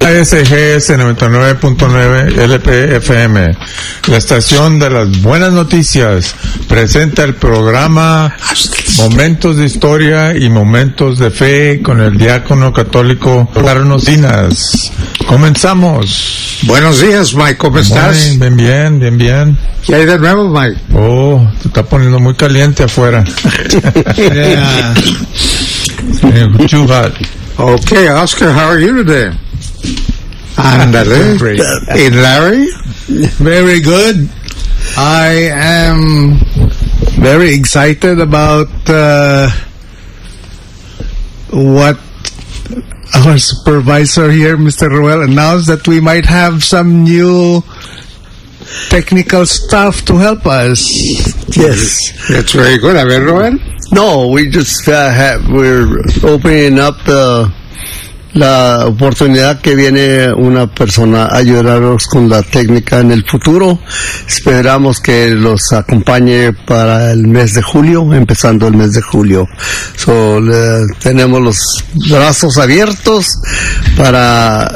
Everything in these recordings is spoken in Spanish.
KSGS 99.9 LPFM, la estación de las buenas noticias, presenta el programa Momentos de Historia y Momentos de Fe con el diácono católico Carlos Dinas. Comenzamos. Buenos días, Mike, ¿cómo estás? Bien. ¿Qué hay de nuevo, Mike? Oh, se está poniendo muy caliente afuera. Yeah. Too hot. Okay, Oscar, how are you today? Ándale. And Larry? Very good. I am very excited about what our supervisor here, Mr. Ruel, announced, that we might have some new technical stuff to help us. Yes. That's very good. A ver, Ruel. No, we just we're opening up la oportunidad que viene una persona a ayudarnos con la técnica en el futuro. Esperamos que los acompañe para el mes de julio, empezando el mes de julio. Tenemos los brazos abiertos para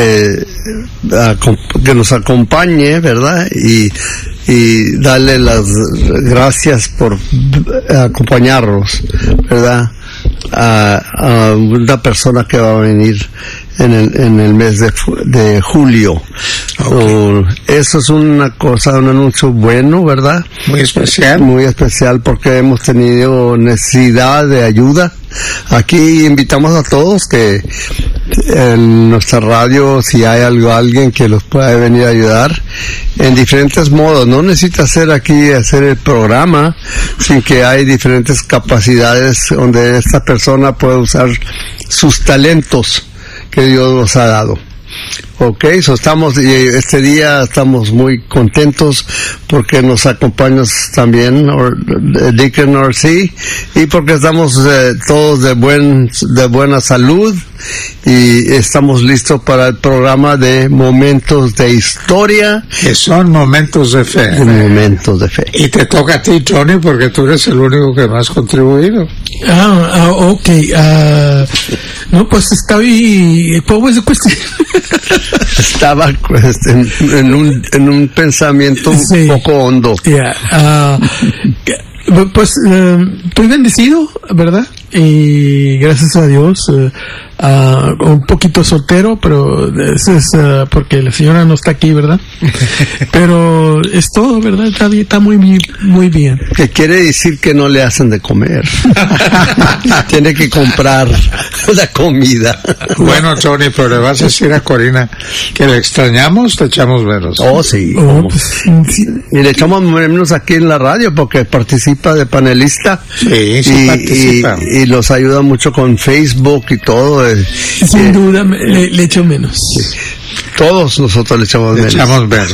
que nos acompañe, ¿verdad? Y darle las gracias por acompañarnos, ¿verdad? A una persona que va a venir en el mes de julio. Okay. Eso es un anuncio bueno, ¿verdad? Muy especial. Muy especial porque hemos tenido necesidad de ayuda. Aquí invitamos a todos que en nuestra radio, si hay alguien que los pueda venir a ayudar en diferentes modos. No necesita hacer el programa, sin que hay diferentes capacidades donde esta persona puede usar sus talentos que Dios nos ha dado. Okay, este día estamos muy contentos porque nos acompaña también Deacon R.C. y porque estamos todos de buena salud y estamos listos para el programa de Momentos de Historia. Que son Momentos de Fe. Momentos de Fe. Y te toca a ti, Johnny, porque tú eres el único que más has contribuido. Okay. No, pues estoy... ¿Cómo es la cuestión? Estaba en un pensamiento un poco hondo. Pues estoy bendecido, ¿verdad? Y gracias a Dios, un poquito soltero, pero eso es porque la señora no está aquí, ¿verdad? Pero es todo, ¿verdad? Está muy bien. Que quiere decir que no le hacen de comer. Tiene que comprar la comida. Bueno, Tony, pero le vas a decir a Corina que le extrañamos, te echamos menos. Oh, sí. Sí. Y le echamos menos aquí en la radio porque participa de panelista. Sí, participa. Y los ayuda mucho con Facebook y todo. Sin duda le echo menos. Sí. Todos nosotros le echamos menos.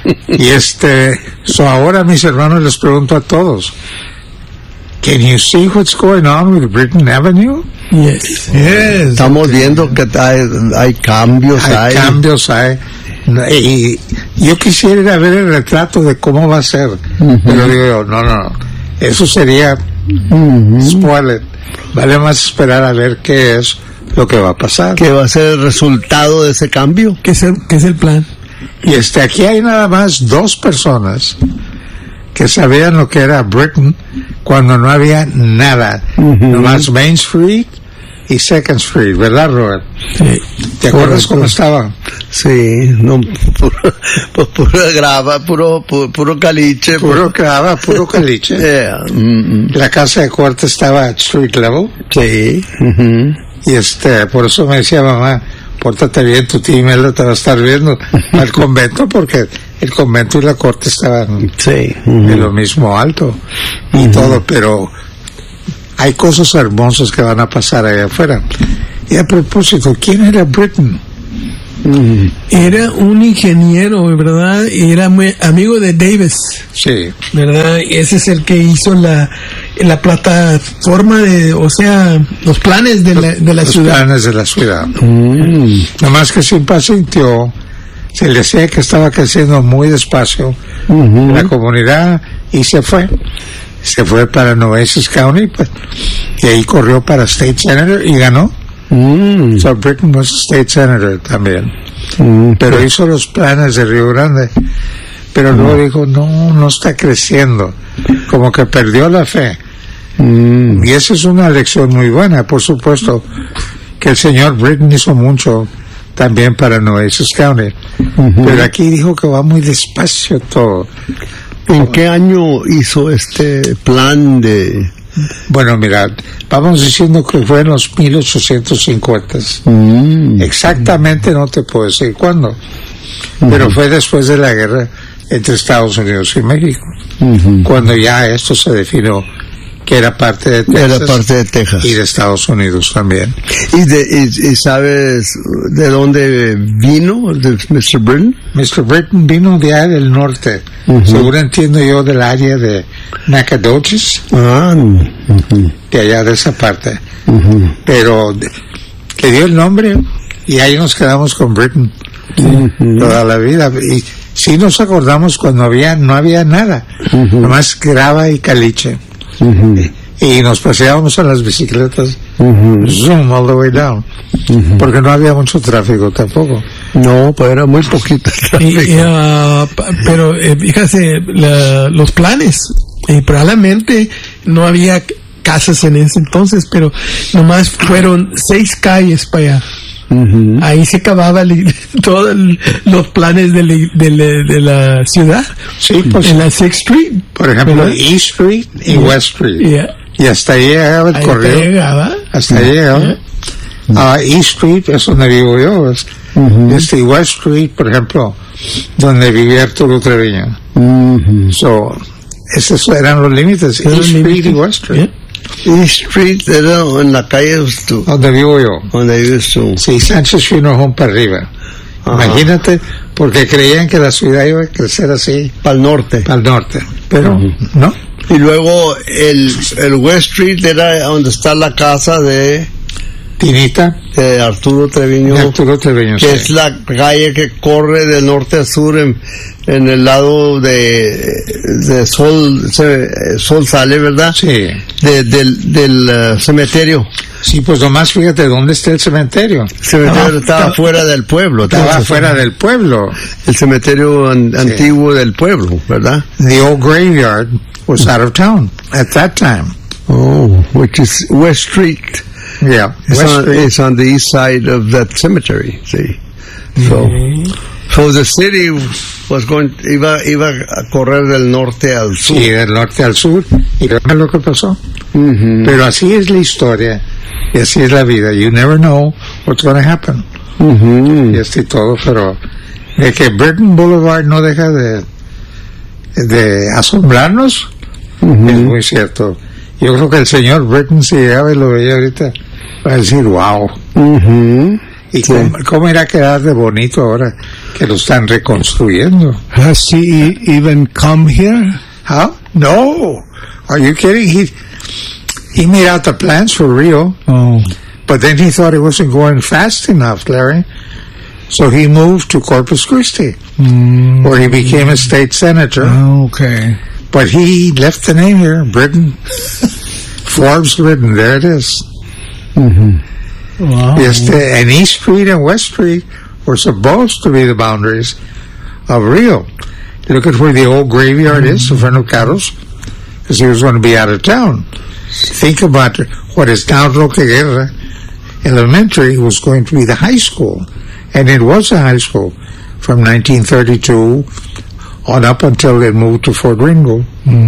Y ahora, mis hermanos, les pregunto a todos, can you see what's going on with Britain Avenue? Yes. Estamos viendo que hay cambios. Hay cambios. Y yo quisiera ir a ver el retrato de cómo va a ser. Pero digo yo, no. Eso sería spoiler. Vale más esperar a ver qué es lo que va a pasar. ¿Qué va a ser el resultado de ese cambio? ¿Qué es el plan? Y aquí hay nada más 2 personas que sabían lo que era Britain cuando no había nada. Nomás Main Street y Second Street, ¿verdad, Robert? Sí. ¿Te acuerdas cómo estaban? Sí, no, pura grava, puro caliche. Puro grava, puro caliche. Yeah. La casa de corte estaba at street level. Sí. Y por eso me decía mamá, pórtate bien, tu tío Melo te va a estar viendo al convento, porque el convento y la corte estaban de lo mismo alto y todo, pero hay cosas hermosas que van a pasar allá afuera. Y a propósito, ¿quién era Britain? Era un ingeniero, ¿verdad? Y era muy amigo de Davis. Sí. ¿Verdad? Y ese es el que hizo la plataforma los planes de la ciudad. Los planes de la ciudad. Nomás que se impacientó, se le decía que estaba creciendo muy despacio la comunidad y se fue. Se fue para Nueces County, pues, y ahí corrió para State Senator y ganó. So Britton was a state senator también. Pero hizo los planes de Río Grande. Pero luego dijo, no está creciendo. Como que perdió la fe. Y esa es una lección muy buena. Por supuesto que el señor Britton hizo mucho también para Nueces County. Pero aquí dijo que va muy despacio todo. ¿En qué año hizo este plan de...? Bueno, mira, vamos diciendo que fue en los 1850. Exactamente no te puedo decir cuándo. Pero fue después de la guerra entre Estados Unidos y México. Cuando ya esto se definió que era parte de Texas. Era parte de Texas. Y de Estados Unidos también. ¿Y sabes de dónde vino el Mr. Britton? Mr. Britton vino de allá del norte. Seguro entiendo yo del área de Nacogdoches. De allá de esa parte. Pero le dio el nombre y ahí nos quedamos con Britton toda la vida. Y sí nos acordamos cuando no había nada. Nomás grava y caliche. Y nos paseábamos en las bicicletas, zoom all the way down, porque no había mucho tráfico tampoco. No, pues era muy poquito tráfico. Pero fíjate, los planes, probablemente no había casas en ese entonces, pero nomás fueron 6 calles para allá. Ahí se acababa todos los planes de la ciudad. Sí, pues, en la 6th Street, por ejemplo, ¿verdad? East Street y West Street. Y hasta ahí llegaba el correo. Hasta ahí llegaba. East Street es donde vivo yo. West Street, por ejemplo, donde vivía Arturo Treviño. So, esos eran los límites. East Street y West Street. East Street era en la calle donde vivo yo. Donde vives tú. Sí, Sánchez Funeral Home para arriba. Imagínate, porque creían que la ciudad iba a crecer así. Para el norte. Pero no. Y luego el West Street era donde está la casa de Tinita. De Arturo Treviño. Que sí. Es la calle que corre de norte a sur en el lado de Sol Sale, ¿verdad? Sí. Del cementerio. Sí, pues nomás fíjate dónde está el cementerio. El cementerio estaba fuera del pueblo. Estaba fuera del pueblo. El cementerio antiguo del pueblo, ¿verdad? The old graveyard was out of town at that time. Oh, which is West Street. Yeah, it's on the east side of that cemetery. See, so the city was iba a correr del norte al sur. Sí, del norte al sur. Y es lo que pasó. Pero así es la historia y así es la vida. You never know what's going to happen. Y esto y todo, pero de que Britton Boulevard no deja de asombrarnos, es muy cierto. Yo creo que el señor Britton, si llegaba y lo veía ahorita, va a decir, wow. ¿Y cómo irá a quedar de bonito ahora que lo están reconstruyendo? Has he even come here? How? No. Are you kidding? He made out the plans for Rio. But then he thought it wasn't going fast enough, Larry. So he moved to Corpus Christi, where he became a state senator. Okay. But he left the name here, Britton. Forbes Britton, there it is. Wow. And East Street and West Street were supposed to be the boundaries of Rio. Look at where the old graveyard is, in front of Carlos, because he was going to be out of town. Think about what is now Roque Guerra Elementary was going to be the high school. And it was a high school from 1932 on up until it moved to Fort Ringgold.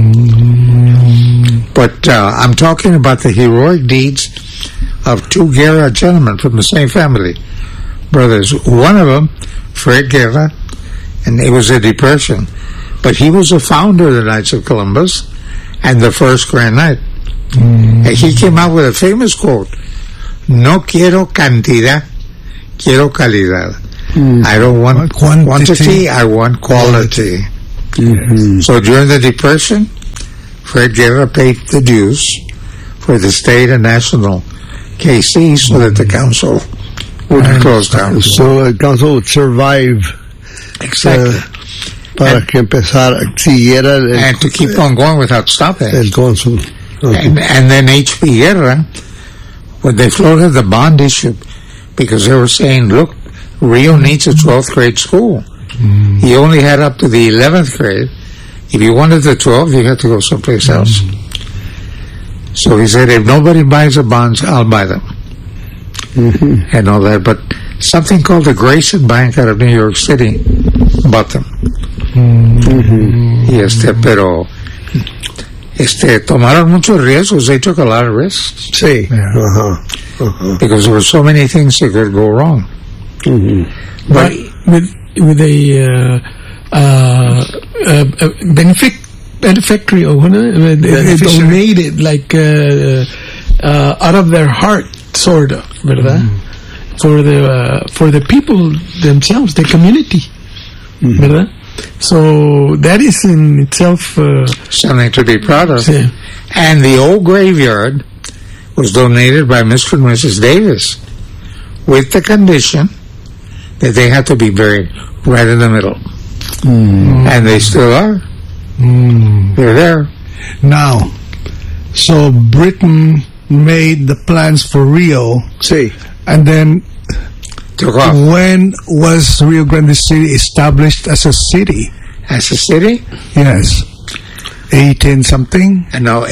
But I'm talking about the heroic deeds of 2 Guerra gentlemen from the same family, brothers. One of them, Fred Guerra, and it was a depression, but he was a founder of the Knights of Columbus and the first Grand Knight. And he came out with a famous quote, "No quiero cantidad, quiero calidad." I don't want quantity, I want quality. So during the Depression, Fred Guerra paid the dues for the state and national KC so that the council wouldn't close down. So the council would survive. Exactly. Para que siguiera and to keep on going without stopping. El cónsul. And then H.P. Guerra when they floated the bond issue, because they were saying, look, Rio needs a 12th grade school. He only had up to the 11th grade. If you wanted the 12th, you had to go someplace else. So he said, if nobody buys the bonds, I'll buy them. And all that. But something called the Grayson Bank out of New York City bought them. Y pero tomaron muchos riesgos. They took a lot of risks. Sí. Because there were so many things that could go wrong. But with a benefactory owner, they donated like out of their heart, sort of, ¿verdad? For the people themselves, the community, ¿verdad? So that is in itself something to be proud of. Yeah. And the old graveyard was donated by Mr. and Mrs. Davis, with the condition that they had to be buried right in the middle. And they still are. They're there. Now, so Britain made the plans for Rio. Sí. And then Took off. when was Rio Grande City established as a city? As a city? Yes. 18 something? And now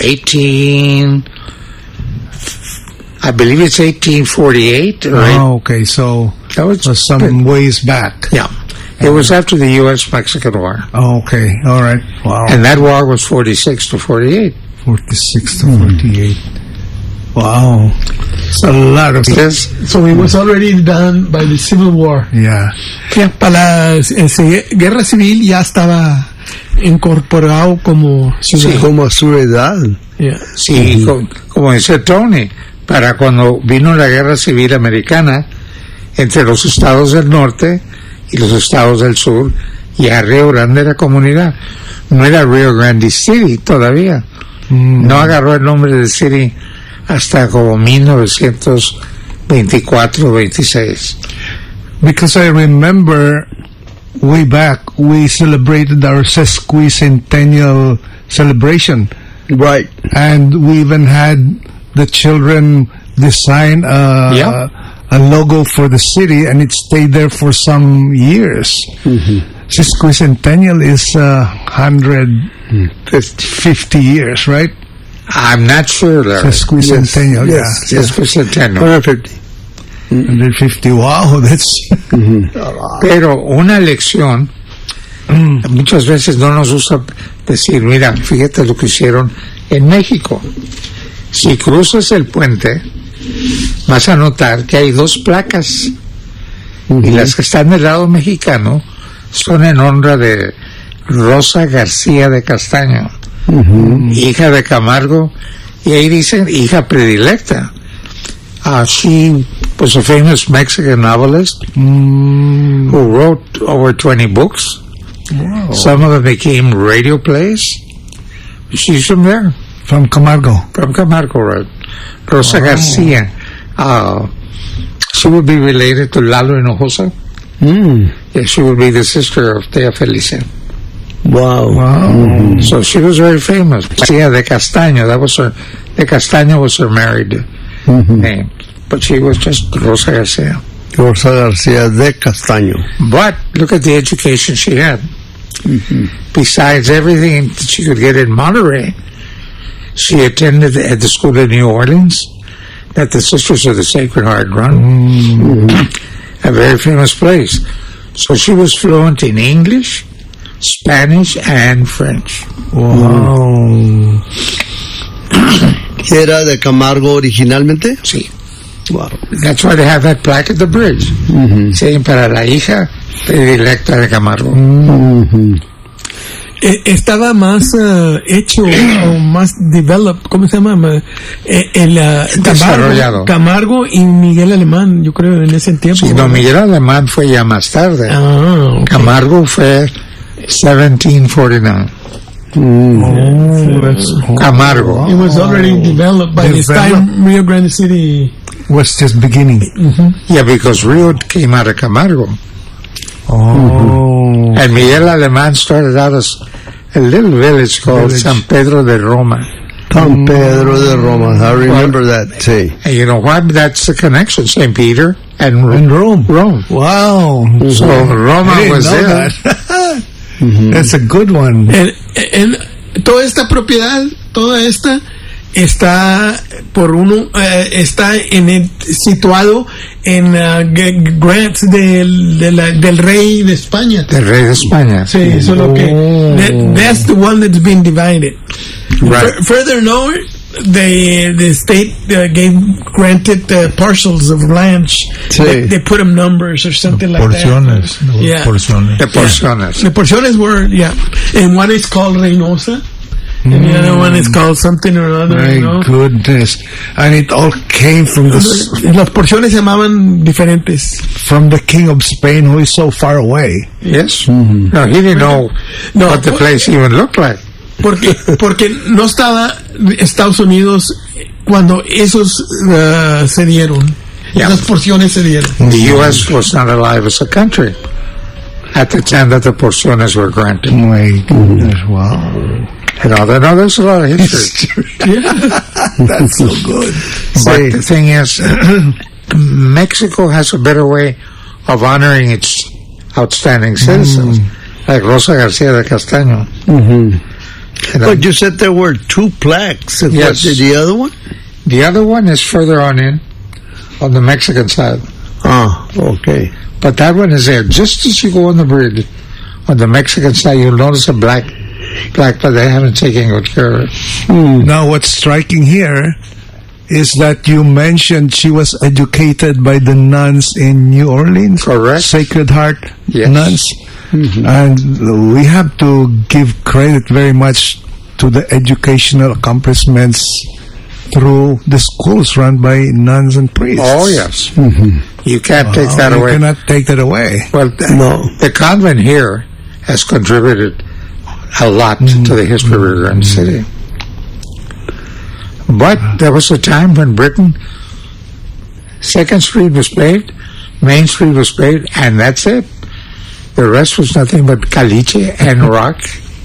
I believe it's 1848, right? Oh, okay. So That was some ways back. Yeah. It was after the U.S.-Mexican War. Oh, okay. All right. Wow. And that war was 46 to 48. 46 to 48. Wow. It's a lot of... Yes. So it was already done by the Civil War. Yeah. Para la Guerra Civil ya estaba incorporado como ciudad. Como su edad. Yeah. Sí, como dice Tony, para cuando vino la Guerra Civil Americana entre los estados del norte y los estados del sur, ya Rio Grande era comunidad. No era Rio Grande City todavía. No agarró el nombre de city hasta como 1924 26. Because I remember way back we celebrated our sesquicentennial celebration. Right. And we even had the children design a logo for the city, and it stayed there for some years. Sesquicentennial is 150 years, right? I'm not sure, Larry. Sesquicentennial, Yes. Sesquicentennial. 150. 150, wow, that's... Pero una lección, muchas veces no nos gusta decir, mira, fíjate lo que hicieron en México. Si cruzas el puente, vas a notar que hay dos placas, y las que están del lado mexicano son en honra de Rosa García de Castaño, hija de Camargo, y ahí dicen hija predilecta. She was a famous Mexican novelist who wrote over 20 books. Wow. Some of them became radio plays. She's from there. From Camargo. From Camargo, right? Rosa Garcia. She would be related to Lalo Hinojosa. Yeah, she would be the sister of Tea Felicia. Wow. So she was very famous. Garcia de Castaño, de Castaño was her married name. But she was just Rosa Garcia. Rosa García de Castaño. But look at the education she had. Besides everything that she could get in Monterey, she attended at the school in New Orleans that the Sisters of the Sacred Heart run. A very famous place. So she was fluent in English, Spanish, and French. Wow. ¿Era de Camargo originalmente? Sí. Wow. That's why they have that plaque at the bridge. Saying para la hija predilecta de Camargo. Estaba más hecho o más developed, ¿cómo se llama? Desarrollado. Camargo y Miguel Alemán, yo creo, en ese tiempo. Sí, no, Miguel Alemán fue ya más tarde. Okay. Camargo fue 1749. Camargo. It was already developed by this time. Rio Grande City Was just beginning. Yeah, because Rio came out of Camargo. And Miguel Alemán started out as a little village called San Pedro de Roma. San Pedro de Roma. I remember that. Sí. And you know what? That's the connection. St. Peter and Rome. Rome. Wow. So Roma was there. That's a good one. En toda esta propiedad, toda esta está está situado en grants del rey de España. Del rey de España. Sí, eso es lo que. That's the one that's been divided. Right. Further north, the state granted parcels of land. Sí. They put them numbers or something like Porciones. that. Yeah. Porciones. The porciones. The porciones were, and one is called Reynosa. And the other one is called something or other. My goodness. And it all came from Las porciones se llamaban diferentes. from the king of Spain, who is so far away. Yes. No, he didn't know what the place even looked like. Porque no estaba Estados Unidos cuando esos se dieron. Yeah. Esas porciones se dieron. The U.S. was not alive as a country at the time that the porciones were granted. My goodness, wow. You know, there's a lot of history. That's so good. But the thing is, Mexico has a better way of honoring its outstanding citizens, like Rosa Garcia de Castaño. You know, But you said there were 2 plaques. Yes. What, the other one? the other one is further on the Mexican side. Ah, okay. But that one is there. Just as you go on the bridge, on the Mexican side, you'll notice a black, but they haven't taken good care of it. Now, what's striking here is that you mentioned she was educated by the nuns in New Orleans. Correct. Sacred Heart Yes. nuns. And we have to give credit very much to the educational accomplishments through the schools run by nuns and priests. Oh, yes. You can't take that You away. cannot take that away. Well, the convent here has contributed a lot to the history of Rio Grande City. But there was a time when Britain, 2nd Street was paved, Main Street was paved, and that's it. The rest was nothing but caliche and rock.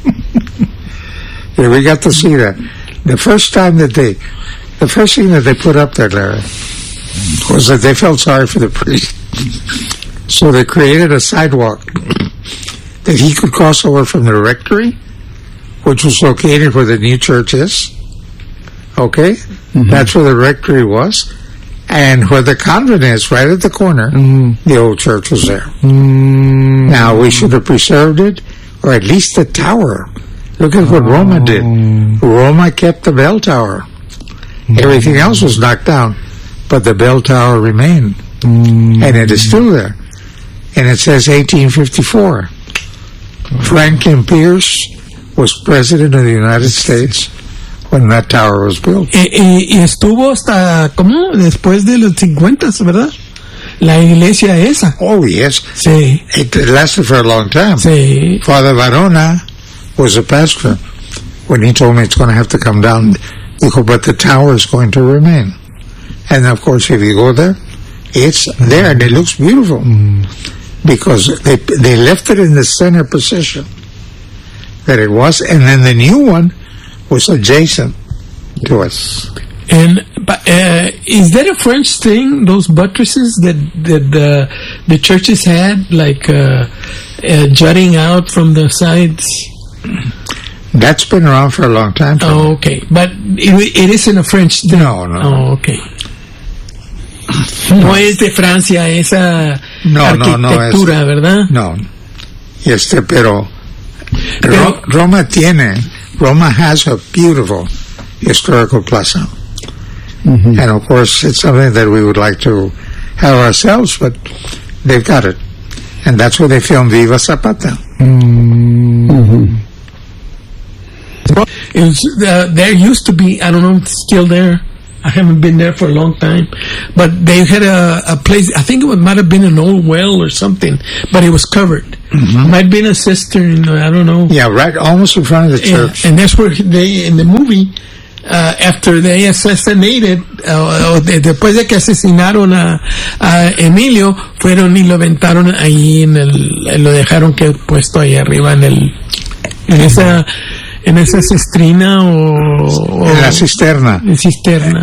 Yeah, we got to see that. The first thing that they put up there, Larry, was that they felt sorry for the priest. So they created a sidewalk that he could cross over from the rectory, which was located where the new church is. Okay? That's where the rectory was. And where the convent is, right at the corner, the old church was there. Now, we should have preserved it, or at least the tower. Look at what Roma did. Roma kept the bell tower. Everything else was knocked down, but the bell tower remained. And it is still there. And it says 1854. Franklin Pierce was president of the United States when that tower was built. Y estuvo hasta, ¿cómo? Después de los 50, ¿verdad? La iglesia esa. Oh, yes. Sí. It lasted for a long time. Sí. Father Varona was a pastor. When he told me it's going to have to come down, dijo, but the tower is going to remain. And of course, if you go there, it's there and it looks beautiful. Because they left it in the center position that it was, and then the new one was adjacent to us. And is that a French thing? Those buttresses that the churches had, like jutting out from the sides. That's been around for a long time. Oh, okay, but it isn't a French thing. No. Oh, okay. No es de Francia esa arquitectura, ¿verdad? No. Pero Roma has a beautiful historical plaza. And of course, it's something that we would like to have ourselves, but they've got it. And that's where they filmed Viva Zapata. There used to be, I don't know if it's still there. I haven't been there for a long time, but they had a place. I think it might have been an old well or something, but it was covered. Might have been a cistern. I don't know. Yeah, right, almost in front of the church. And that's where they, in the movie, after they assassinated, después de que asesinaron a Emilio, fueron y lo aventaron ahí lo dejaron que puesto ahí arriba en esa. ¿En esa cisterna o en la cisterna? En cisterna.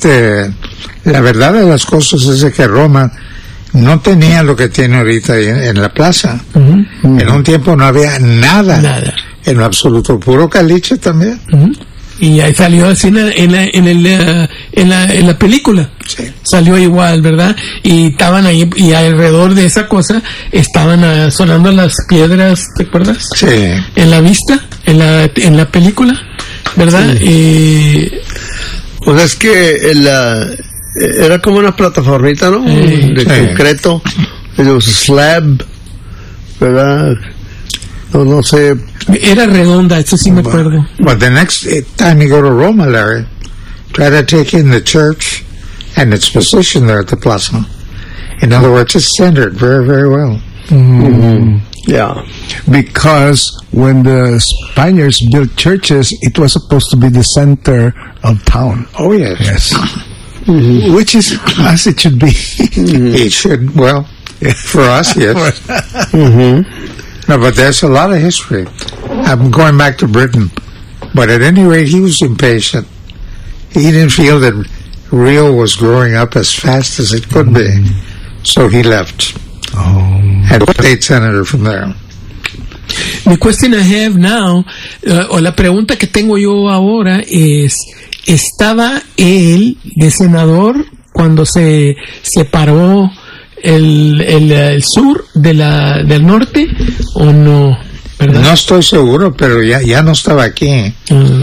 La verdad de las cosas es de que Roma no tenía lo que tiene ahorita en la plaza. En un tiempo no había nada. En lo absoluto, puro caliche también. Y ahí salió así en la película. Sí. Salió igual, ¿verdad? Y estaban ahí, y alrededor de esa cosa estaban sonando las piedras, ¿te acuerdas? Sí. En la vista, en la película, ¿verdad? Sí. Pues es que era como una plataformita, ¿no? De concreto, de slab, ¿verdad? No sé. Era redonda, eso sí me acuerdo. But the next time you go to Roma, Larry, try to take in the church and its position there at the plaza. In other words, it's centered very, very well. Yeah, because when the Spaniards built churches, it was supposed to be the center of town. Oh, yes. Yes. Which is as it should be. It should, well, for us, yes. No, but there's a lot of history. I'm going back to Britain. But at any rate, he was impatient. He didn't feel that Rio was growing up as fast as it could be. So he left. And state senator from there. The question I have now, o la pregunta que tengo yo ahora es, ¿estaba él de senador cuando se separó el sur del norte o no? ¿Verdad? No estoy seguro, pero ya no estaba aquí.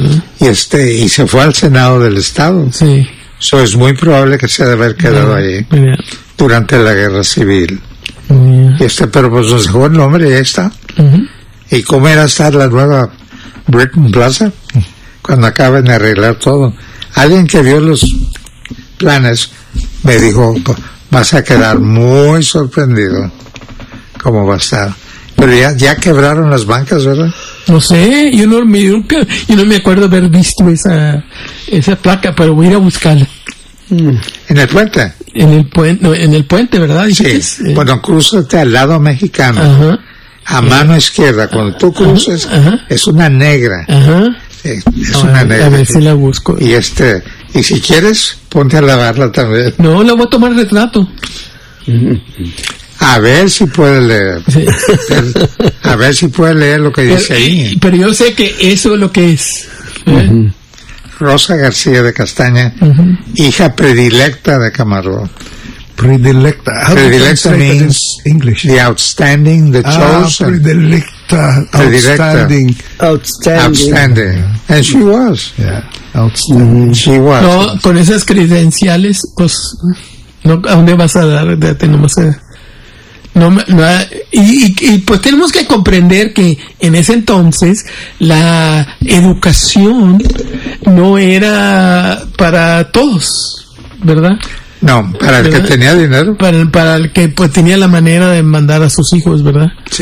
Y se fue al Senado del Estado. Sí. So es muy probable que se debe haber quedado allí durante la Guerra Civil. Pero pues nos dejó el nombre y ya está. ¿Y cómo era estar la nueva Britain Plaza? Cuando acaben de arreglar todo. Alguien que vio los planes me dijo, vas a quedar muy sorprendido cómo va a estar. Pero ya quebraron las bancas, ¿verdad? No sé, yo no me acuerdo haber visto esa placa, pero voy a ir a buscarla. ¿En el puente? En el puente, ¿verdad? Sí, bueno, crúzate al lado mexicano, a mano izquierda, cuando tú cruces, es una negra. Es una negra. A ver si la busco. Y si quieres, ponte a lavarla también. No, la voy a tomar retrato. A ver si puede leer. Sí. A ver si puede leer lo que dice ahí. Pero yo sé que eso es lo que es. Rosa García de Castaña, hija predilecta de Camargo. Predilecta. Predilecta means English. The outstanding, the chosen. Predilecta. Outstanding. And she was. Yeah. Outstanding. She was. No, con esas credenciales, pues, no, ¿a dónde vas a dar? Y pues tenemos que comprender que en ese entonces la educación no era para todos, ¿verdad? No, para el que tenía dinero. Para el que pues tenía la manera de mandar a sus hijos, ¿verdad? Sí.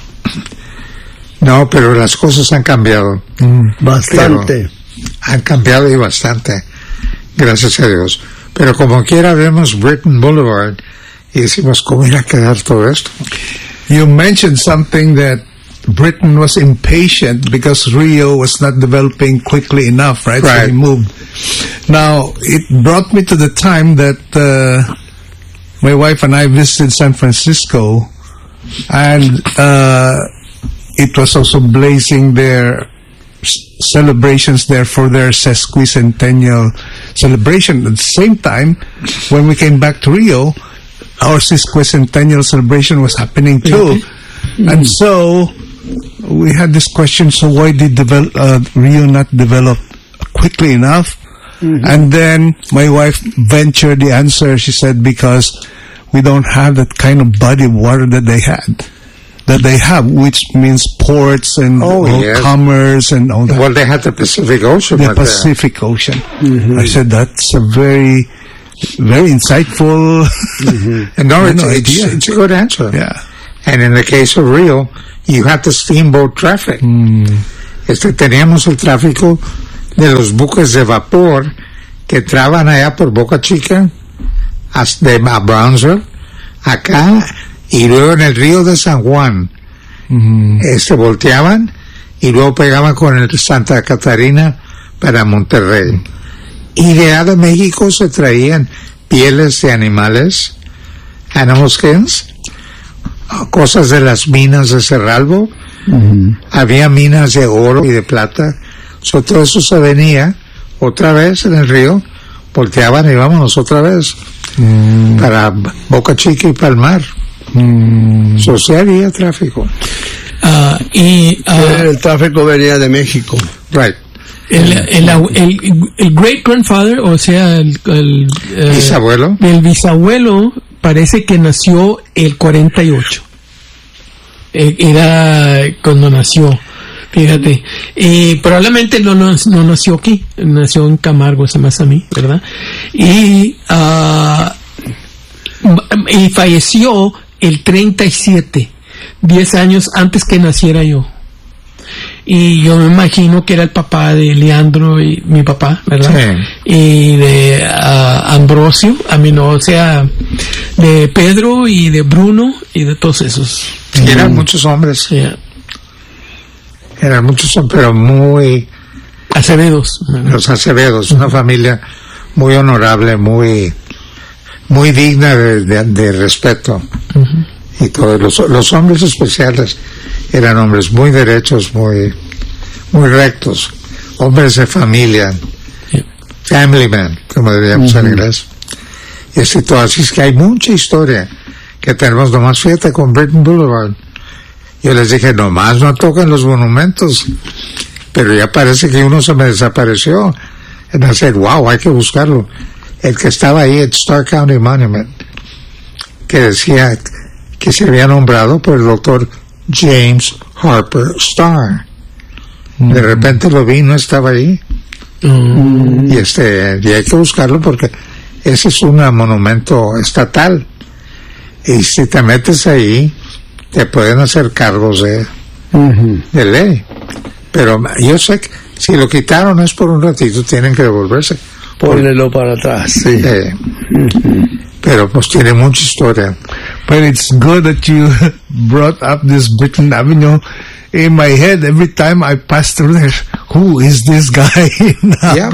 No, pero las cosas han cambiado. Bastante. Han cambiado y bastante. Gracias a Dios. Pero como quiera vemos Britain Boulevard y decimos, ¿cómo irá a quedar todo esto? You mentioned something that Britain was impatient because Rio was not developing quickly enough, right? So he moved. Now, it brought me to the time that my wife and I visited San Francisco, and it was also blazing their celebrations there for their sesquicentennial celebration. At the same time, when we came back to Rio, our sesquicentennial celebration was happening too. And so we had this question, so why did Rio not develop quickly enough? And then my wife ventured the answer. She said, because we don't have that kind of body of water that they have, which means ports and commerce and all that. Well, they had the Pacific Ocean. The Pacific Ocean. I said, that's a very, very insightful and no, it's a good answer. Yeah. And in the case of Rio, you had the steamboat traffic. Teníamos el tráfico de los buques de vapor que entraban allá por Boca Chica a Brownsville, acá, y luego en el río de San Juan volteaban y luego pegaba con el Santa Catarina para Monterrey. Y de allá de México se traían pieles de animales, animal skins, cosas de las minas de Cerralbo. Había minas de oro y de plata. Todo eso se venía otra vez en el río, volteaban y vámonos otra vez para Boca Chica y Palmar. Sí había tráfico. El tráfico venía de México. Right. El great grandfather, o sea, el bisabuelo. El bisabuelo parece que nació el 48. Era cuando nació, fíjate. Probablemente no nació aquí, nació en Camargo, se me hace a mí, ¿verdad? Y falleció el 37, 10 años antes que naciera yo. Y yo me imagino que era el papá de Leandro y mi papá, ¿verdad? Sí. Y de Ambrosio, o sea, de Pedro y de Bruno y de todos esos. Sí, eran muchos hombres. Yeah. Eran muchos hombres, pero muy... Acevedos. Los Acevedos, una familia muy honorable, muy digna de respeto. Y todos los hombres especiales eran hombres muy derechos, muy rectos, hombres de familia, family man, como diríamos en inglés. Y todo, así es que hay mucha historia que tenemos. Nomás fíjate con Britain Boulevard. Yo les dije, nomás no tocan los monumentos, pero ya parece que uno se me desapareció. And I said, wow, hay que buscarlo. El que estaba ahí, el Starr County Monument, que decía que se había nombrado por el doctor James Harper Starr. De repente lo vi, no estaba ahí. Y y hay que buscarlo porque ese es un monumento estatal. Y si te metes ahí, te pueden hacer cargos de ley. Pero yo sé que si lo quitaron es por un ratito, tienen que devolverse. Pónelo para atrás, sí. Pero pues tiene mucha historia. But it's good that you brought up this Britain Avenue. In my head, every time I pass through there, who is this guy? Yeah.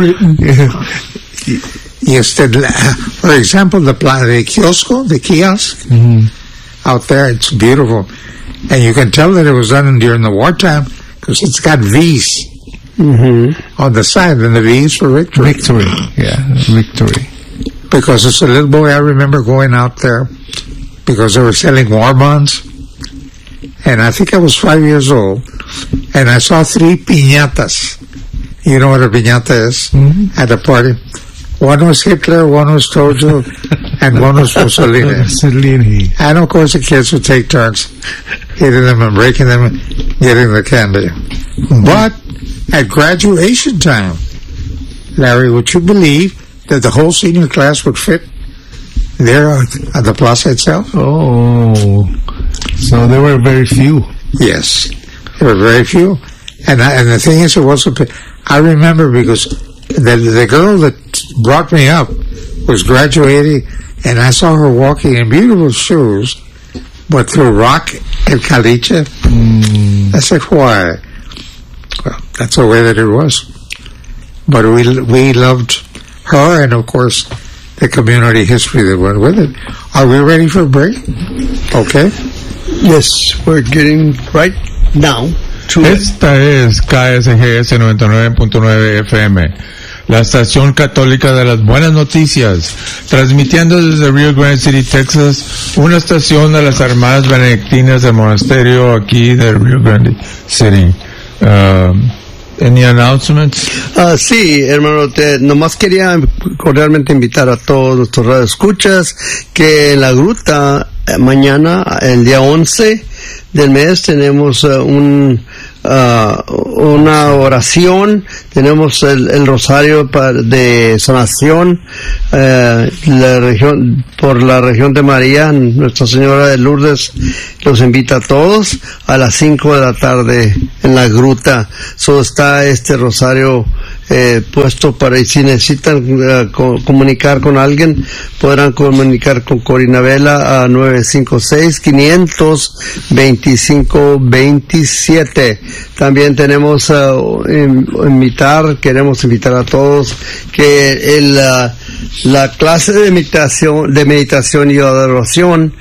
For example, the kiosk out there, it's beautiful. And you can tell that it was done during the wartime because it's got V's on the side, and the V's for victory. Victory, yeah, victory. Because as a little boy, I remember going out there because they were selling war bonds. And I think I was 5 years old, and I saw 3 piñatas. You know what a piñata is? At a party. One was Hitler, one was Tojo, and one was Mussolini. And of course the kids would take turns hitting them and breaking them and getting the candy. But at graduation time, Larry, would you believe that the whole senior class would fit there at the plaza itself? Oh, so there were very few. Yes, there were very few. And the thing is, I remember because the girl that brought me up was graduating, and I saw her walking in beautiful shoes, but through rock and caliche. I said, why? Well, that's the way that it was. But we loved her, and of course, the community history that went with it. Are we ready for a break? Okay. Yes, we're getting right now. Esta es KSGS 99.9 FM, la estación católica de las buenas noticias, transmitiendo desde Rio Grande City, Texas, una estación de las Hermanas Benedictinas del monasterio aquí de Rio Grande City. Any announcements? Sí, hermano, nomás quería cordialmente invitar a todos nuestros radioescuchas que en la gruta mañana, el día 11 del mes, tenemos una oración, tenemos el rosario de sanación, por la región de María, Nuestra Señora de Lourdes los invita a todos a las 5 de la tarde en la gruta. Está este rosario puesto para, y si necesitan comunicar con alguien, podrán comunicar con Corina Vela a 956-500-2527. También tenemos queremos invitar a todos que la clase de meditación y adoración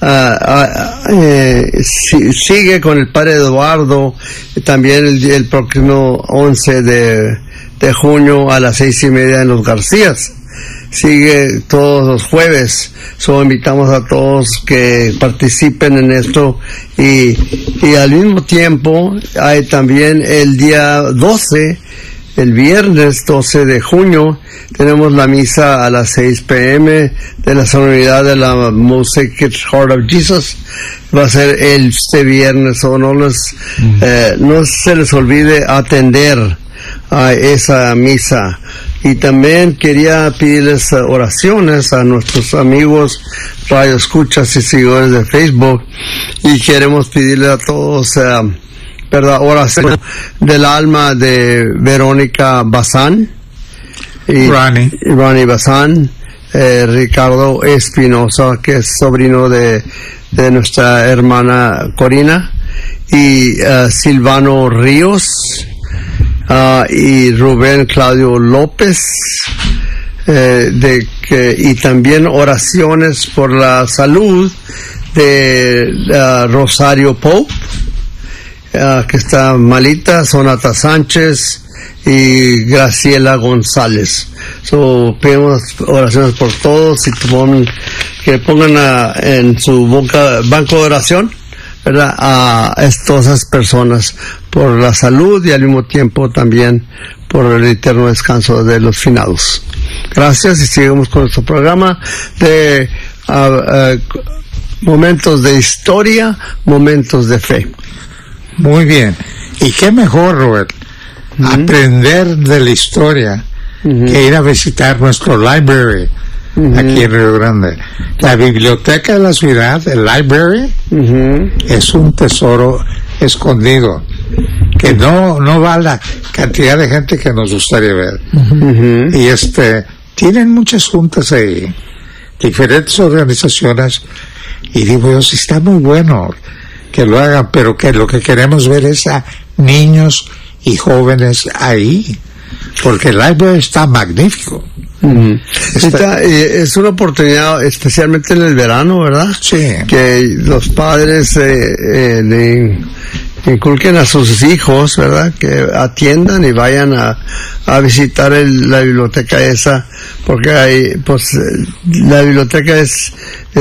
sigue con el Padre Eduardo también el próximo 11 de junio a las 6:30 en Los Garcías. Sigue todos los jueves. Invitamos a todos que participen en esto, y al mismo tiempo hay también el día 12, el viernes 12 de junio, tenemos la misa a las 6 p.m. de la solemnidad de la Most Sacred Heart of Jesus. Va a ser este viernes, no se les olvide atender a esa misa. Y también quería pedirles oraciones a nuestros amigos radioescuchas y seguidores de Facebook, y queremos pedirle a todos oración del alma de Verónica Bazán y Ronnie Bazán, Ricardo Espinosa, que es sobrino de nuestra hermana Corina, y Silvano Ríos, y Rubén Claudio López, y también oraciones por la salud de Rosario Pope, que está malita, Sonata Sánchez y Graciela González. Pedimos oraciones por todos, y que pongan en su banco de oración, ¿verdad?, a estas personas por la salud y al mismo tiempo también por el eterno descanso de los finados. Gracias, y seguimos con nuestro programa de momentos de historia, momentos de fe. Muy bien. Y qué mejor, Robert, aprender de la historia que ir a visitar nuestro library aquí en Río Grande. La biblioteca de la ciudad, el library, es un tesoro escondido que no va a la cantidad de gente que nos gustaría ver. Y tienen muchas juntas ahí, diferentes organizaciones, y digo yo, sí, está muy bueno que lo hagan, pero que lo que queremos ver es a niños y jóvenes ahí, porque el library está magnífico. Es una oportunidad, especialmente en el verano, ¿verdad? Sí. Que los padres le inculquen a sus hijos, ¿verdad?, que atiendan y vayan a visitar la biblioteca esa, porque hay, pues, la biblioteca es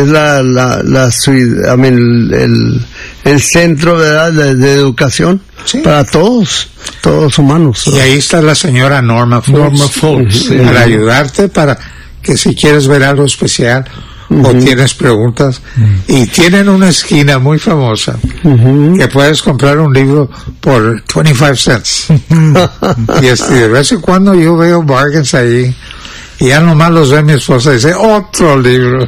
el centro, ¿verdad?, de educación, sí, para todos humanos. Y ahí está la señora Norma Folks, para ayudarte, para que si quieres ver algo especial o tienes preguntas, y tienen una esquina muy famosa que puedes comprar un libro por 25 cents. Y de vez en cuando yo veo bargains ahí, y ya nomás los ve mi esposa y dice, otro libro.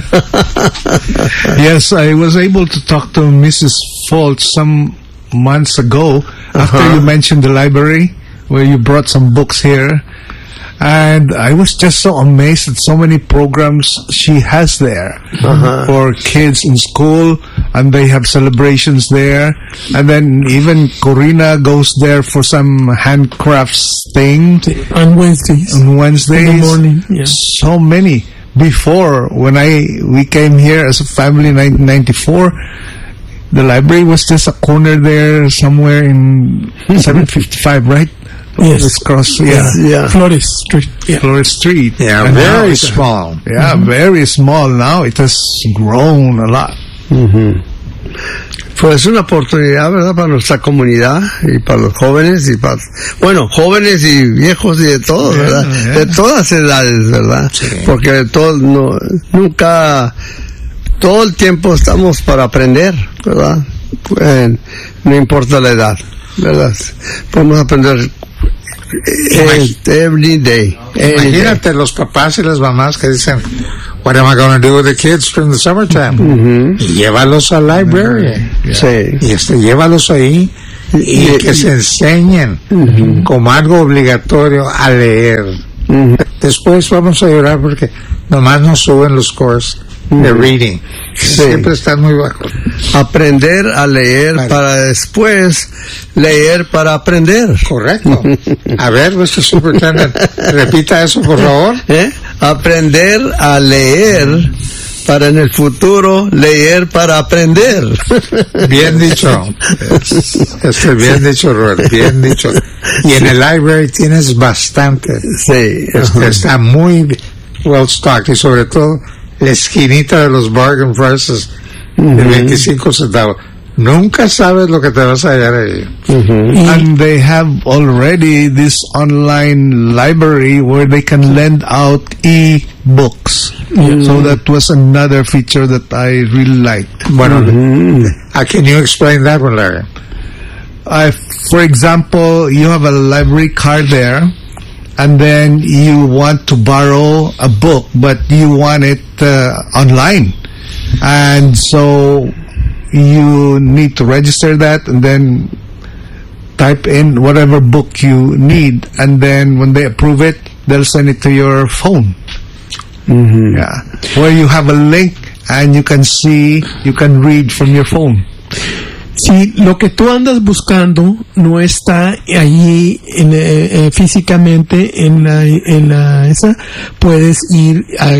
Yes, I was able to talk to Mrs. Foltz some months ago after you mentioned the library, where you brought some books here. And I was just so amazed at so many programs she has there for kids in school, and they have celebrations there. And then even Corina goes there for some handcrafts thing on Wednesdays. In the morning, yeah. So many. Before, when we came here as a family in 1994, the library was just a corner there somewhere in 755, right? Yes. Cross, yeah. Flores Street. Yeah. Flores Street. Yeah, and very small. Yeah, very small. Now it has grown a lot. Pues es una oportunidad, ¿verdad?, para nuestra comunidad y para los jóvenes y jóvenes y viejos y de todos, ¿verdad? De todas edades, ¿verdad? Sí. Porque nunca, todo el tiempo estamos para aprender, ¿verdad? No importa la edad, ¿verdad? Podemos aprender every day. Imagínate los papás y las mamás que dicen, what am I going to do with the kids during the summertime? Y llévalos al library. Sí. Y llévalos ahí, y que se enseñen como algo obligatorio a leer. Después vamos a llorar porque nomás nos suben los scores de reading. Siempre están muy bajos. Aprender a leer para después leer para aprender. Correcto. A ver, Mr. Superintendent, repita eso, por favor. Aprender a leer para en el futuro leer para aprender. Bien dicho. Bien dicho, Robert, bien dicho. Y en el library tienes bastante. Sí. Está muy well stocked, y sobre todo la esquinita de los bargain prices de 25 centavos. Nunca sabes lo que te vas a hallar ahí. And they have already this online library where they can lend out e-books. So that was another feature that I really liked. Bueno, can you explain that one, Larry? For example, you have a library card there, and then you want to borrow a book, but you want it online. And so you need to register that and then type in whatever book you need, and then when they approve it, they'll send it to your phone. Yeah, where you have a link and you can read from your phone. Si lo que tú andas buscando no está allí físicamente en la esa, puedes ir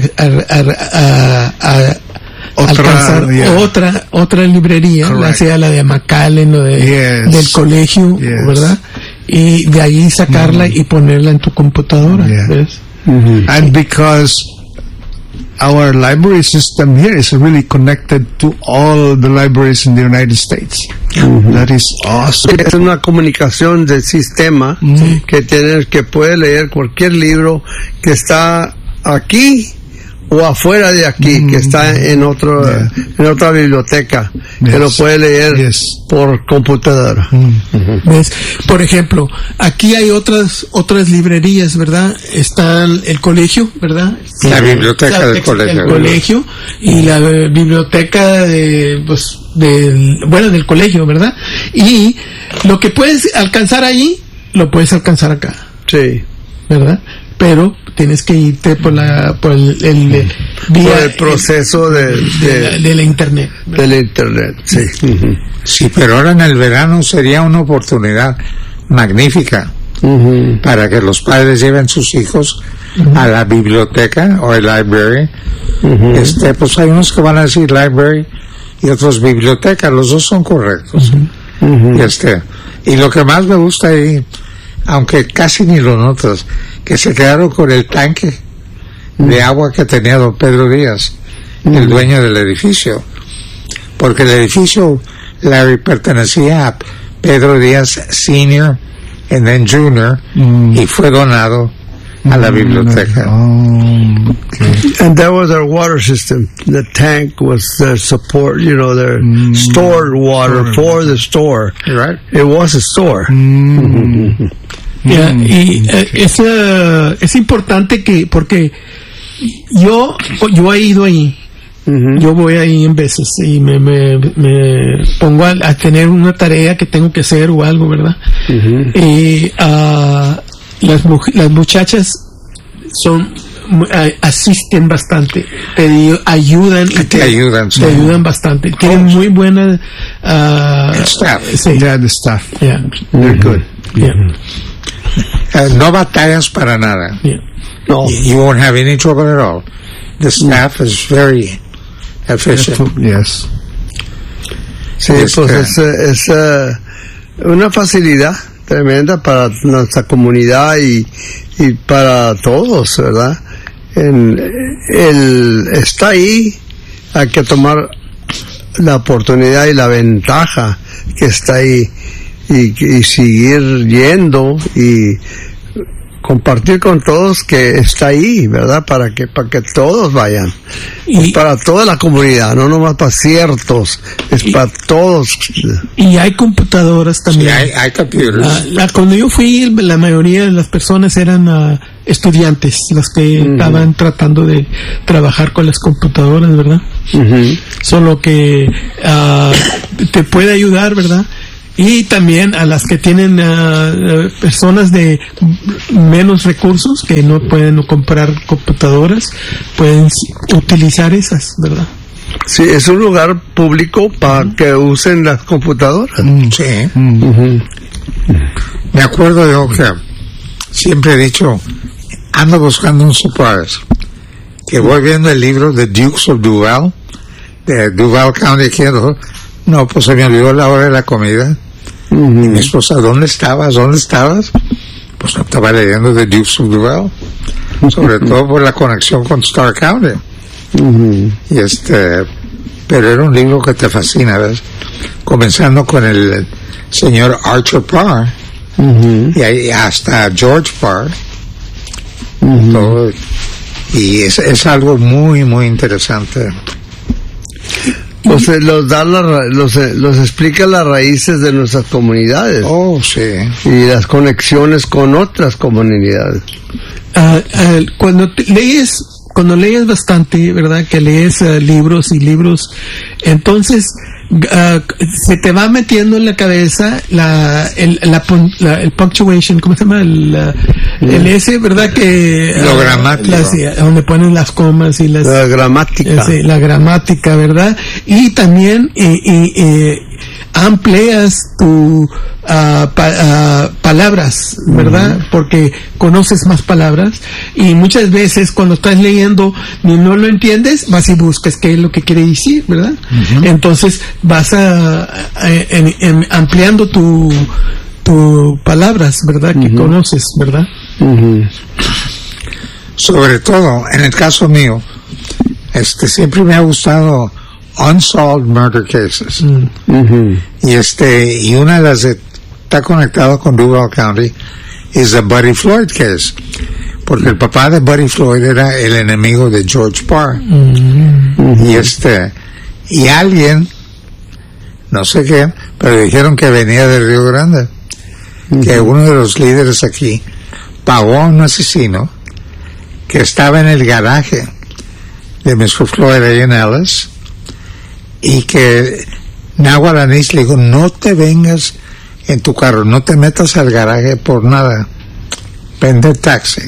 a alcanzar otra librería, ya sea la de McAllen o del colegio, ¿verdad? Y de ahí sacarla y ponerla en tu computadora, ¿ves? And because our library system here is really connected to all the libraries in the United States. That is awesome. Es una comunicación del sistema que puede leer cualquier libro que está aquí o afuera de aquí, que está en otra biblioteca, que lo puede leer por computadora. ¿Ves? Por ejemplo, aquí hay otras librerías, ¿verdad? Está el colegio, ¿verdad? La biblioteca del colegio. El colegio y la biblioteca del colegio, ¿verdad? Y lo que puedes alcanzar ahí, lo puedes alcanzar acá. Sí. ¿Verdad? Pero tienes que irte por el proceso de la internet. De la internet, sí. Sí, pero ahora en el verano sería una oportunidad magnífica para que los padres lleven sus hijos a la biblioteca o el library. Pues hay unos que van a decir library y otros biblioteca, los dos son correctos. Y lo que más me gusta ahí, aunque casi ni lo notas, que se quedaron con el tanque de agua que tenía don Pedro Díaz, el dueño del edificio, porque el edificio, Larry, pertenecía a Pedro Díaz Senior and then Junior, y fue donado a la biblioteca. And that was their water system. The tank was their support, their stored water for the store. Right. It was a store. Y es importante porque yo he ido ahí, yo voy ahí en veces y me pongo a tener una tarea que tengo que hacer o algo, ¿verdad? Y las muchachas asisten bastante, te ayudan bastante, tienen muy buena staff. The staff. They're good. No batallas para nada. No. You won't have any trouble at all. The staff is very efficient. Yes. Sí, pues es una facilidad tremenda para nuestra comunidad y para todos, ¿verdad? Está ahí, hay que tomar la oportunidad y la ventaja que está ahí y seguir yendo y compartir con todos que está ahí, ¿verdad? Para que todos vayan. Es para toda la comunidad, no nomás para ciertos, es para todos. Y hay computadoras también. Sí, hay computers. Cuando yo fui, la mayoría de las personas eran estudiantes, los que estaban tratando de trabajar con las computadoras, ¿verdad? Solo que te puede ayudar, ¿verdad? Y también a las que tienen personas de menos recursos que no pueden comprar computadoras, pueden utilizar esas, ¿verdad? Sí, es un lugar público para que usen las computadoras. Sí. Me acuerdo yo que siempre he dicho, ando buscando un surprise. Que voy viendo el libro The Dukes of Duval, de Duval County, no, pues se me olvidó la hora de la comida. Y mi esposa, ¿dónde estabas? Pues no, estaba leyendo The Dukes of Duval, sobre todo por la conexión con Starr County. Y pero era un libro que te fascina, ¿ves? Comenzando con el señor Archer Parr, y ahí hasta George Parr, todo, y es algo muy, muy interesante. Los explica las raíces de nuestras comunidades. Oh, sí. Y las conexiones con otras comunidades. Cuando lees bastante, ¿verdad? Que lees libros y libros, entonces se te va metiendo en la cabeza el punctuation, ¿cómo se llama? El S, ¿verdad? Que lo gramático, donde ponen las comas y la gramática. La gramática, ¿verdad? Y también amplias tu palabras, ¿verdad? Porque conoces más palabras, y muchas veces cuando estás leyendo y no lo entiendes, vas y buscas qué es lo que quiere decir, ¿verdad? Entonces vas ampliando tu palabras, ¿verdad? Que conoces, ¿verdad? Sobre todo, en el caso mío, siempre me ha gustado unsolved murder cases. Y una de las que está conectada con Duval County es the Buddy Floyd case, porque el papá de Buddy Floyd era el enemigo de George Parr. Y alguien, no sé qué, pero dijeron que venía del Río Grande, que uno de los líderes aquí pagó a un asesino que estaba en el garaje de Mr. Floyd ahí en Ellis, y que Nahuatl Anís le dijo, no te vengas en tu carro, no te metas al garaje por nada, vende taxi.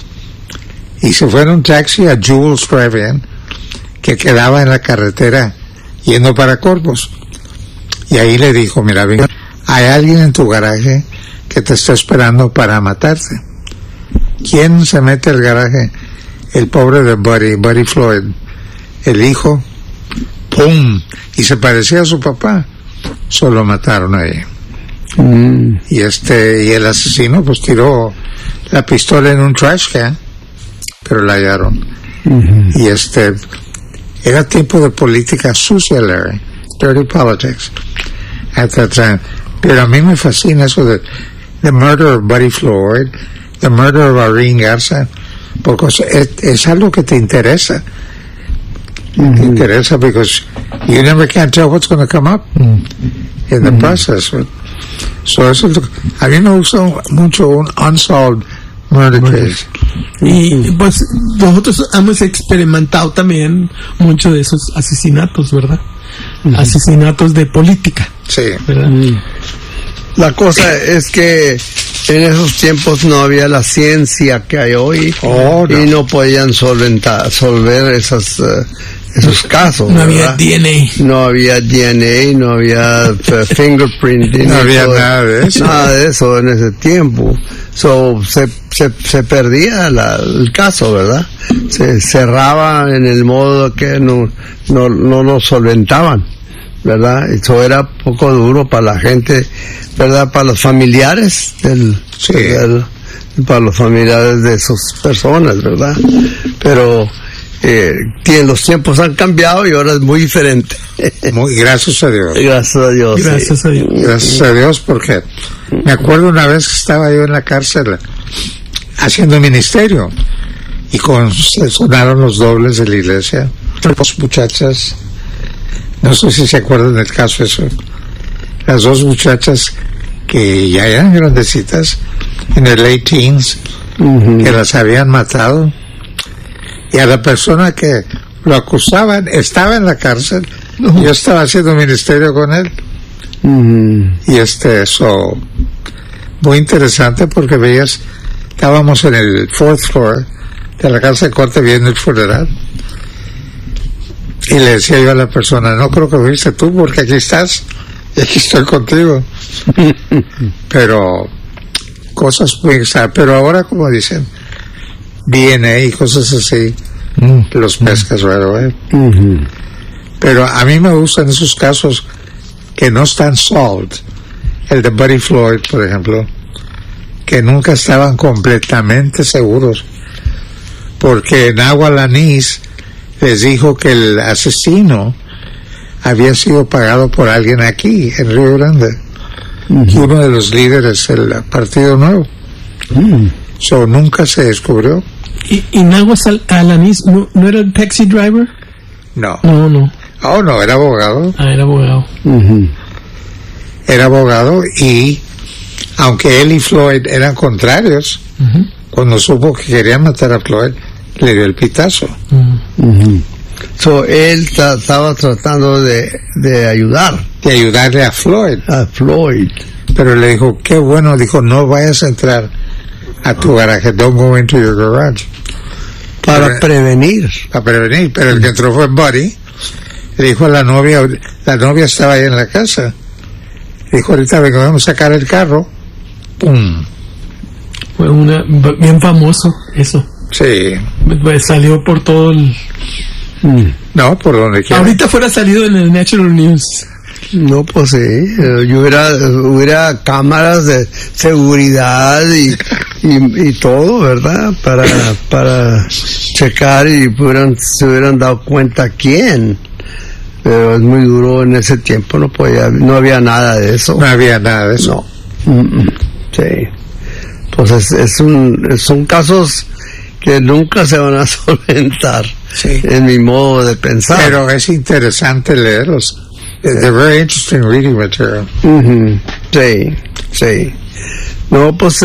Y se fue en un taxi a Jules Previan, que quedaba en la carretera yendo para Corpus, y ahí le dijo, mira, venga, hay alguien en tu garaje que te está esperando para matarte. ¿Quién se mete al garaje? El pobre de Buddy Floyd, el hijo. ¡Pum! Y se parecía a su papá. Solo mataron ahí. Y el asesino pues tiró la pistola en un trash can, pero la hallaron. Y era tiempo de política sucia, Larry. Dirty politics at that time. Pero a mí me fascina eso de the murder of Buddy Floyd, the murder of Irene Garza, porque es algo que te interesa. Te interesa because you never can tell what's going to come up in the process. So eso, a mí me gusta mucho un unsolved murder case. Y pues nosotros hemos experimentado también mucho de esos asesinatos, ¿verdad? Asesinatos de política. Sí. ¿Verdad? La cosa es que en esos tiempos no había la ciencia que hay hoy, y no podían solver esos casos. No había DNA. No había DNA, no había fingerprinting. No había nada de eso. Nada de eso en ese tiempo. Se perdía el caso, ¿verdad? Se cerraba en el modo que no lo solventaban, ¿verdad? Eso era poco duro para la gente, ¿verdad? Para los familiares para los familiares de esas personas, ¿verdad? Pero los tiempos han cambiado y ahora es muy diferente. Gracias a Dios. Gracias a Dios. Gracias a Dios. Gracias a Dios, porque me acuerdo una vez que estaba yo en la cárcel haciendo ministerio, y sonaron los dobles de la iglesia. Dos muchachas, no sé si se acuerdan del caso eso, las dos muchachas que ya eran grandecitas, en el late teens, que las habían matado, y a la persona que lo acusaban estaba en la cárcel. Yo estaba haciendo ministerio con él, Y eso, muy interesante porque veías, estábamos en el 4th floor de la casa de corte viendo el funeral. Y le decía yo a la persona, no creo que fuiste tú porque aquí estás y aquí estoy contigo. Pero cosas muy extrañas. Pero ahora, como dicen, DNA y cosas así, los pescas raro, Pero a mí me gustan esos casos que no están solved. El de Buddy Floyd, por ejemplo, que nunca estaban completamente seguros. Porque Nahual Anís les dijo que el asesino había sido pagado por alguien aquí, en Río Grande. Y uno de los líderes del Partido Nuevo. So, nunca se descubrió. ¿Y Nahual Anís no era el taxi driver? No. No. Oh, no, era abogado. Era abogado. Era abogado y, aunque él y Floyd eran contrarios, cuando supo que querían matar a Floyd, le dio el pitazo. So, él estaba tratando de ayudar. De ayudarle a Floyd. Pero le dijo, qué bueno, dijo, no vayas a entrar a tu garaje, don't go into your garage. Para prevenir. Pero el que entró fue Buddy. Le dijo a la novia estaba ahí en la casa. Le dijo, ahorita vengo, vamos a sacar el carro. ¡Pum! Fue bien famoso eso. Sí. Pues salió por todo el... No, por donde quiera. Ahorita fuera salido en el National News. No, pues sí, hubiera cámaras de seguridad y todo, ¿verdad? Para checar y se hubieran dado cuenta quién. Pero es muy duro en ese tiempo, no había nada de eso. No había nada de eso. No. Sí. Pues son casos que nunca se van a solventar, en mi modo de pensar. Pero es interesante leerlos. They're very interesting reading material. Sí. No, pues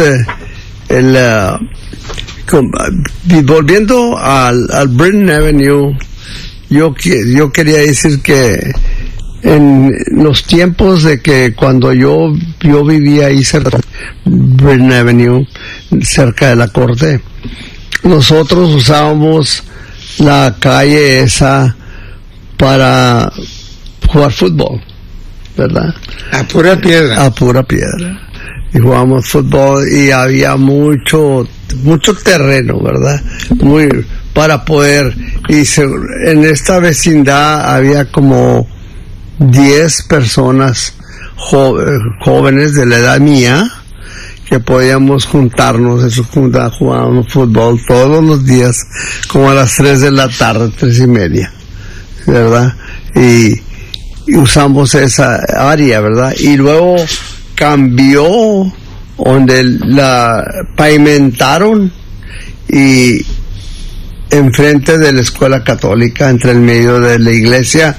volviendo al Britton Avenue, yo quería decir que en los tiempos de que cuando yo vivía ahí cerca de Britton Avenue, cerca de la corte, nosotros usábamos la calle esa para jugar fútbol, ¿verdad? A pura piedra. Y jugábamos fútbol y había mucho terreno, ¿verdad? Para poder, en esta vecindad había como 10 personas jóvenes de la edad mía que podíamos juntarnos, jugábamos fútbol todos los días, como a las 3 de la tarde, 3:30, ¿verdad? Y usamos esa área, ¿verdad? Y luego cambió donde la pavimentaron y enfrente de la escuela católica, entre el medio de la iglesia,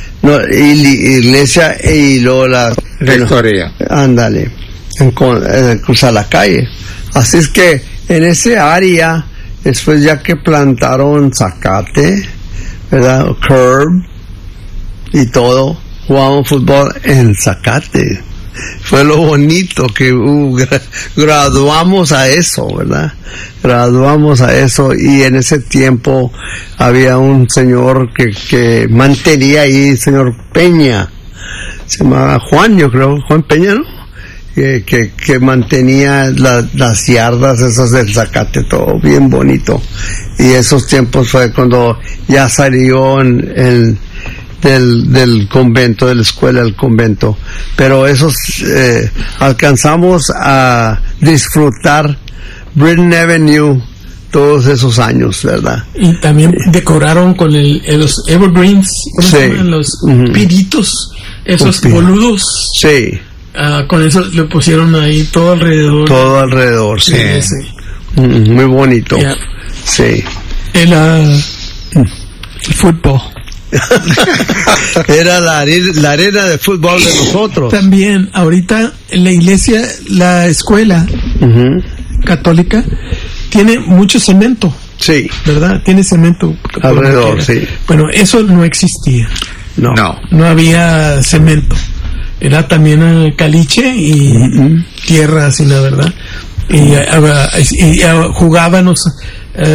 y luego la rectoría. Ándale, cruzar la calle. Así es que en ese área, después ya que plantaron zacate, ¿verdad? Curb y todo, jugábamos fútbol en zacate. Fue lo bonito que graduamos a eso, ¿verdad? Y en ese tiempo había un señor que mantenía ahí, señor Peña, se llamaba Juan, yo creo, Juan Peña, ¿no? Que mantenía las yardas esas del zacate, todo bien bonito. Y esos tiempos fue cuando ya salió del convento, de la escuela del convento, pero alcanzamos a disfrutar Britton Avenue todos esos años, ¿verdad? Y también decoraron con los evergreens, ¿cómo se llaman? Los piritos, esos boludos. Sí. Con eso le pusieron ahí todo alrededor. Sí. Muy bonito. Yeah. Sí. El fútbol. Era la arena de fútbol de nosotros. También, ahorita en la iglesia, la escuela católica tiene mucho cemento. Sí. ¿Verdad? Tiene cemento alrededor, sí. Bueno, eso no existía. No había cemento. era también caliche y tierra, así la verdad. Y jugábamos